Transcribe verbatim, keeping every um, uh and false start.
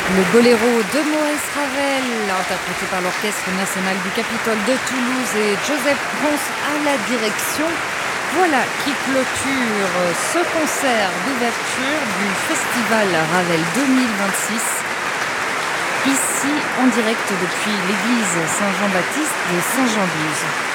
Le boléro de Maurice Ravel, interprété par l'Orchestre national du Capitole de Toulouse et Joseph Pons à la direction. Voilà qui clôture ce concert d'ouverture du Festival Ravel deux mille vingt-six, ici en direct depuis l'église Saint-Jean-Baptiste de Saint-Jean-d'Uz.